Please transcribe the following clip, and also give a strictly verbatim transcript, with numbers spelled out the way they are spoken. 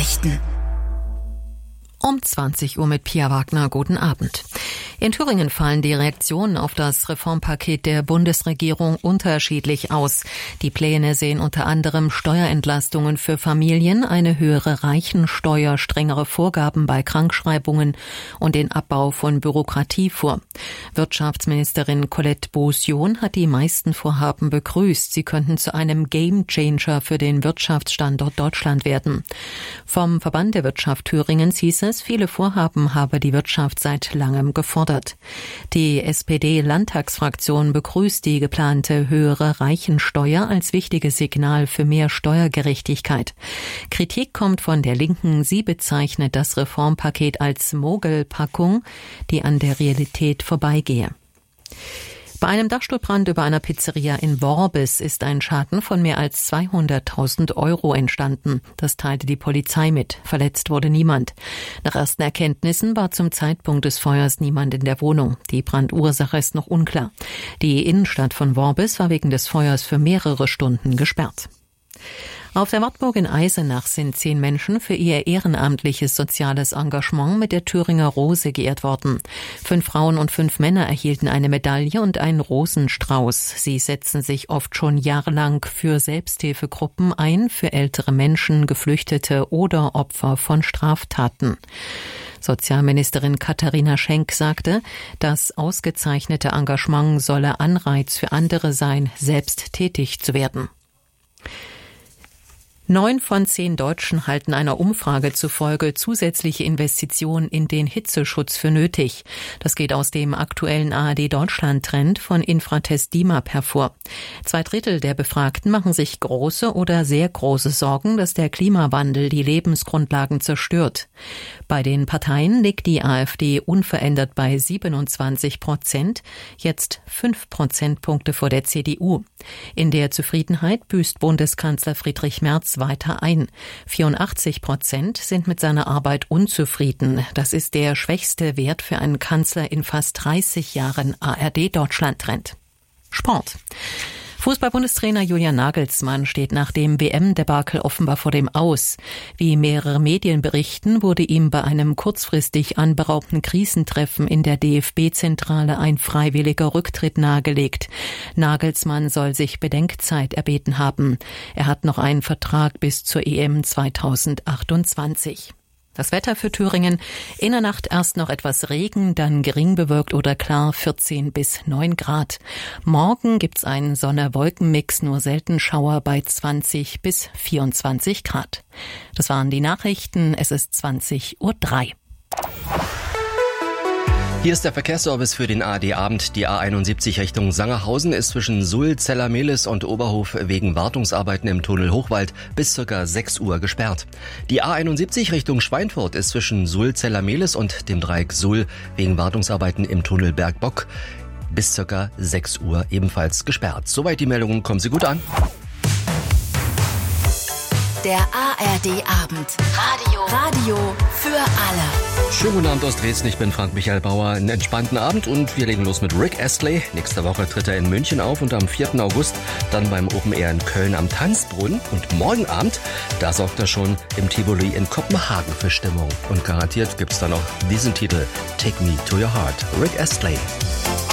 Nachrichten. Um zwanzig Uhr mit Pia Wagner. Guten Abend. In Thüringen fallen die Reaktionen auf das Reformpaket der Bundesregierung unterschiedlich aus. Die Pläne sehen unter anderem Steuerentlastungen für Familien, eine höhere Reichensteuer, strengere Vorgaben bei Krankschreibungen und den Abbau von Bürokratie vor. Wirtschaftsministerin Colette Beausion hat die meisten Vorhaben begrüßt. Sie könnten zu einem Gamechanger für den Wirtschaftsstandort Deutschland werden. Vom Verband der Wirtschaft Thüringens hieß es, viele Vorhaben habe die Wirtschaft seit langem gefordert. Die S P D-Landtagsfraktion begrüßt die geplante höhere Reichensteuer als wichtiges Signal für mehr Steuergerechtigkeit. Kritik kommt von der Linken. Sie bezeichnet das Reformpaket als Mogelpackung, die an der Realität vorbeigehe. Bei einem Dachstuhlbrand über einer Pizzeria in Worbis ist ein Schaden von mehr als zweihunderttausend Euro entstanden. Das teilte die Polizei mit. Verletzt wurde niemand. Nach ersten Erkenntnissen war zum Zeitpunkt des Feuers niemand in der Wohnung. Die Brandursache ist noch unklar. Die Innenstadt von Worbis war wegen des Feuers für mehrere Stunden gesperrt. Auf der Wartburg in Eisenach sind zehn Menschen für ihr ehrenamtliches soziales Engagement mit der Thüringer Rose geehrt worden. Fünf Frauen und fünf Männer erhielten eine Medaille und einen Rosenstrauß. Sie setzen sich oft schon jahrelang für Selbsthilfegruppen ein, für ältere Menschen, Geflüchtete oder Opfer von Straftaten. Sozialministerin Katharina Schenk sagte, das ausgezeichnete Engagement solle Anreiz für andere sein, selbst tätig zu werden. Neun von zehn Deutschen halten einer Umfrage zufolge zusätzliche Investitionen in den Hitzeschutz für nötig. Das geht aus dem aktuellen A R D-Deutschland-Trend von Infratest D I M A P hervor. Zwei Drittel der Befragten machen sich große oder sehr große Sorgen, dass der Klimawandel die Lebensgrundlagen zerstört. Bei den Parteien liegt die AfD unverändert bei siebenundzwanzig Prozent, jetzt fünf Prozentpunkte vor der C D U. In der Zufriedenheit büßt Bundeskanzler Friedrich Merz weiter ein. vierundachtzig Prozent sind mit seiner Arbeit unzufrieden. Das ist der schwächste Wert für einen Kanzler in fast dreißig Jahren A R D-Deutschland-Trend. Sport. Fußball-Bundestrainer Julian Nagelsmann steht nach dem W M-Debakel offenbar vor dem Aus. Wie mehrere Medien berichten, wurde ihm bei einem kurzfristig anberaumten Krisentreffen in der D F B-Zentrale ein freiwilliger Rücktritt nahegelegt. Nagelsmann soll sich Bedenkzeit erbeten haben. Er hat noch einen Vertrag bis zur E M zweitausendachtundzwanzig. Das Wetter für Thüringen: in der Nacht erst noch etwas Regen, dann gering bewölkt oder klar, vierzehn bis neun Grad. Morgen gibt's einen Sonne-Wolken-Mix, nur selten Schauer bei zwanzig bis vierundzwanzig Grad. Das waren die Nachrichten. Es ist zwanzig Uhr drei. Hier ist der Verkehrsservice für den A R D-Abend. Die A einundsiebzig Richtung Sangerhausen ist zwischen Suhl, Zellermehlis und Oberhof wegen Wartungsarbeiten im Tunnel Hochwald bis ca. sechs Uhr gesperrt. Die A einundsiebzig Richtung Schweinfurt ist zwischen Suhl, Zellermehlis und dem Dreieck Suhl wegen Wartungsarbeiten im Tunnel Bergbock bis ca. sechs Uhr ebenfalls gesperrt. Soweit die Meldungen, kommen Sie gut an. Der A R D-Abend. Radio. Radio für alle. Schönen guten Abend aus Dresden, ich bin Frank-Michael Bauer. Einen entspannten Abend und wir legen los mit Rick Astley. Nächste Woche tritt er in München auf und am vierten August dann beim Open Air in Köln am Tanzbrunnen. Und morgen Abend, da sorgt er schon im Tivoli in Kopenhagen für Stimmung. Und garantiert gibt's dann auch diesen Titel, Take Me to Your Heart. Rick Astley.